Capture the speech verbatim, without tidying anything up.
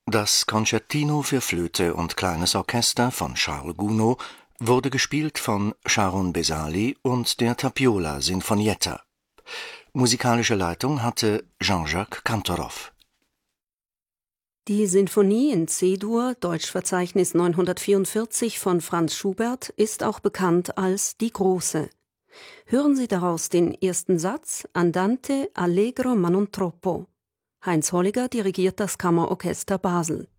Das Concertino für Flöte und kleines Orchester von Charles Gounod wurde gespielt von Sharon Bezali und der Tapiola Sinfonietta. Musikalische Leitung hatte Jean-Jacques Kantorov. Die Sinfonie in C-Dur, Deutschverzeichnis neunhundertvierundvierzig von Franz Schubert, ist auch bekannt als die Große. Hören Sie daraus den ersten Satz, Andante allegro ma non troppo. Heinz Holliger dirigiert das Kammerorchester Basel.